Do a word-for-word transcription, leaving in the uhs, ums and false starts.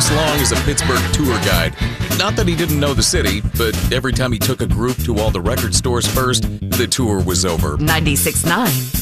last long as a Pittsburgh tour guide. Not that he didn't know the city, but every time he took a group to all the record stores first, the tour was over. ninety-six point nine